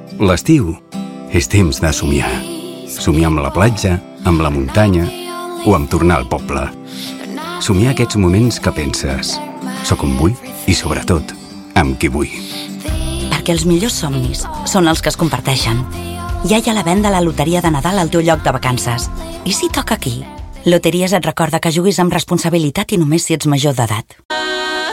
L'estiu és temps de somiar. Somiar amb la platja, amb la muntanya o amb tornar al poble. Somiar aquests moments que penses: soc on vull i, sobretot, amb qui vull. Perquè els millors somnis són els que es comparteixen. Ja hi ha la venda a la loteria de Nadal al teu lloc de vacances. I si toca aquí? Loteries et recorda que juguis amb responsabilitat i només si ets major d'edat.